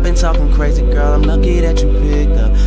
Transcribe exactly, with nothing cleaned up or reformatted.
I've been talking crazy, girl, I'm lucky that you picked up.